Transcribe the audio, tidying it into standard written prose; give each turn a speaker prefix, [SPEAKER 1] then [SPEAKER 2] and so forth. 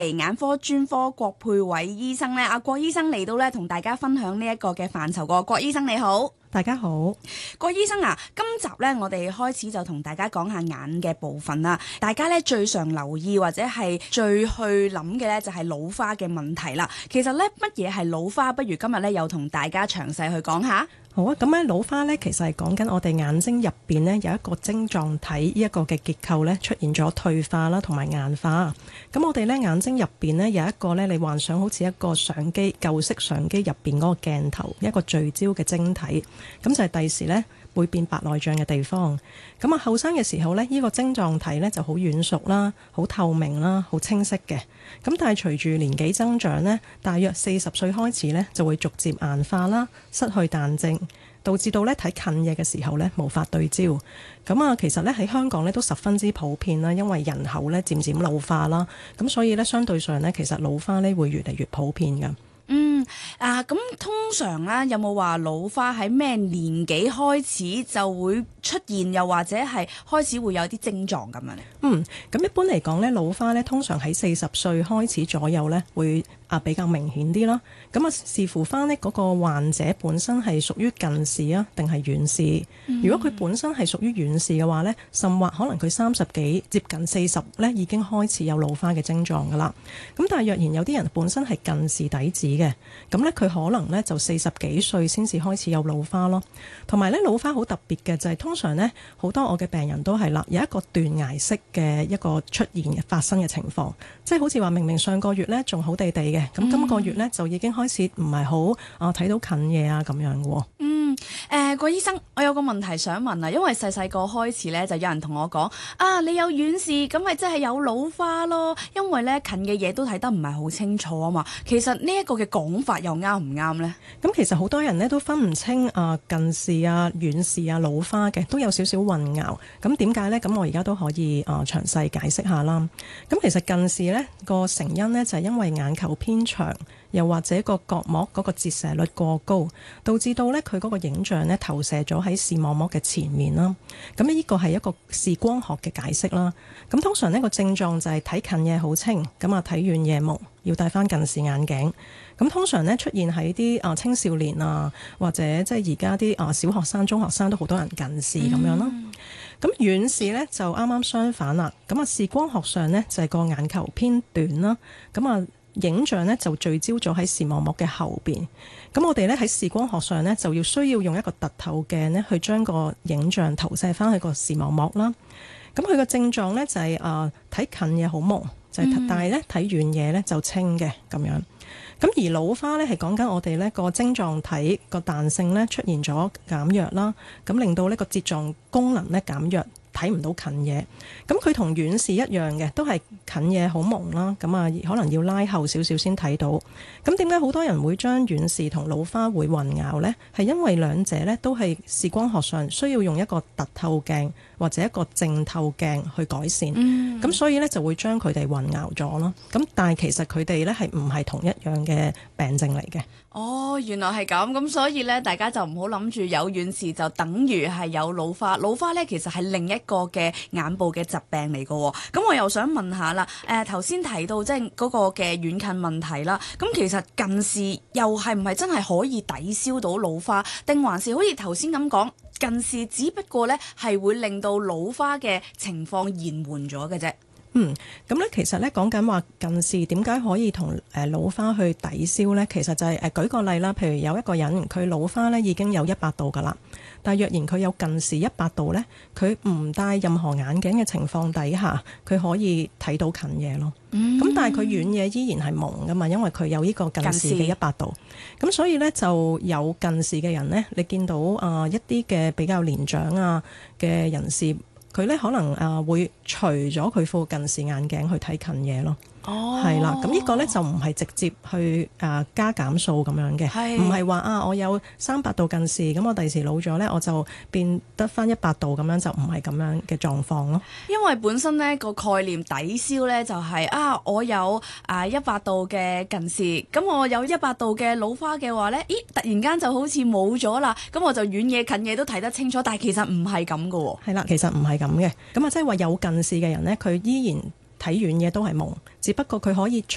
[SPEAKER 1] 眼科專科郭佩瑋醫生咧，郭醫生嚟到咧，同大家分享呢一個嘅範疇個。郭醫生你好。
[SPEAKER 2] 大家好，
[SPEAKER 1] 郭醫生啊，今集咧我哋開始就同大家講下眼嘅部分啦。大家咧最常留意或者係最去諗嘅咧就係老花嘅問題啦。其實咧乜嘢係老花？不如今日咧又同大家詳細去講下。
[SPEAKER 2] 好啊，咁咧老花咧其實係講緊我哋眼睛入邊咧有一個晶狀體呢一個嘅結構咧出現咗退化啦同埋硬化。咁我哋咧眼睛入邊咧有一個咧，你幻想好似一個相機舊式相機入邊嗰個鏡頭，一個聚焦嘅晶體，咁就係第時咧會變白內障嘅地方。咁啊後生嘅時候咧，呢個晶狀體咧就好軟熟啦，好透明啦，好清晰嘅。咁但係隨住年紀增長咧，大約40歲開始咧就會逐漸硬化啦，失去彈性，導致到咧睇近嘢嘅時候咧無法對焦。咁啊其實咧喺香港咧都十分之普遍啦，因為人口咧漸漸老化啦，咁所以咧相對上咧其實老花咧會越嚟越普遍㗎。
[SPEAKER 1] 咁通常咧有冇話老花喺咩年紀開始就會出現，又或者係開始會有啲症狀咁樣咧？
[SPEAKER 2] 咁一般嚟講咧，老花咧通常喺40歲開始左右咧會比較明顯啲啦。咁視乎翻呢嗰個患者本身係屬於近視啊，定係遠視。如果佢本身係屬於遠視嘅話咧，甚或可能佢30幾接近40咧已經開始有老花嘅症狀噶啦。咁但係若然有啲人本身係近視底子嘅，咁咧佢可能咧就40幾歲先至開始有老花咯。同埋咧老花好特別嘅就係通常咧好多我嘅病人都係啦，有一個斷崖式嘅一個出現嘅發生嘅情況，即係好似話明明上個月咧仲好地地嘅，咁今個月咧就已經開始唔係好睇到近嘢啊咁樣嘅。
[SPEAKER 1] 郭醫生，我有個問題想問啊，因為細個開始咧就有人同我講你有遠視，咁咪即係有老花咯，因為咧近嘅嘢都睇得唔係好清楚啊嘛。其實呢一個嘅講法又啱唔啱呢？
[SPEAKER 2] 咁其實好多人咧都分唔清近視啊、遠視啊、老花嘅，都有少少混淆。咁點解呢？咁我而家都可以詳細解釋下啦。咁其實近視呢個成因呢，就係因為眼球偏長，又或者個角膜嗰個折射率過高，導致到咧佢嗰個影像咧投射咗喺視網膜嘅前面啦。咁呢個係一個視光學嘅解釋啦。咁通常呢個症狀就係睇近嘢好清，咁睇遠嘢朦，要戴翻近視眼鏡。咁通常咧出現喺啲青少年啊，或者即係而家啲小學生、中學生都好多人近視咁樣啦。咁遠視咧就啱啱相反啦。咁視光學上咧就係個眼球偏短啦。咁影像咧就聚焦咗喺視網膜嘅後邊。咁我哋咧喺視光學上咧就需要用一個凸透鏡咧去將個影像投射翻去個視網膜啦。咁佢個症狀咧就係睇近嘢好朦，就係但係咧睇遠嘢咧就清嘅咁樣。咁而老花咧係講緊我哋咧個晶狀體個彈性咧出現咗減弱啦，咁令到呢個睫狀功能咧減弱，睇唔到近嘢。咁佢同遠視一樣嘅，都係近嘢好朦啦，咁可能要拉後少少先睇到。咁點解好多人會將遠視同老花會混淆呢？係因為兩者咧都係視光學上需要用一個凸透鏡或者一個淨透鏡去改善。咁所以咧就會將佢哋混淆咗咯。咁但係其實佢哋咧係唔係同一樣嘅病症嚟嘅。
[SPEAKER 1] 原來係咁。咁所以咧大家就唔好諗住有遠視就等於係有老花。老花咧其實係另一個嘅眼部嘅疾病嚟嘅。咁我又想問下啦，頭先提到即係嗰個嘅遠近問題啦。咁其實近視又係唔係真係可以抵消到老花，定還是好似頭先咁講，近視只不過咧係會令到老花嘅情況延緩咗嘅啫？
[SPEAKER 2] 咁咧其實咧講緊話近視點解可以同老花去抵消呢？其實就係舉個例啦，譬如有一個人佢老花咧已經有100度噶啦，但若然佢有近視100度呢，佢唔戴任何眼鏡嘅情況底下，佢可以睇到近嘢咯。咁但係佢遠嘢依然係朦噶嘛，因為佢有呢個近視嘅100度。咁所以呢，就有近視嘅人呢，你見到一啲嘅比較年長嘅人士，佢咧可能會除咗佢副近視眼鏡去睇近嘢咯。係啦，咁呢個咧就唔係直接去加減數咁樣嘅，唔係話我有300度近視，咁我第時老咗咧我就變得翻100度咁樣，就唔係咁樣嘅狀況咯。
[SPEAKER 1] 因為本身咧個概念抵消咧就係我有100度嘅近視，咁我有100度嘅老花嘅話咧，突然間就好似冇咗啦，咁我就遠嘢近嘢都睇得清楚，但係其實唔係咁噶喎。
[SPEAKER 2] 係啦，其實唔係咁嘅，咁即係話有近視嘅人咧，佢依然睇遠嘢都係朦，只不過佢可以除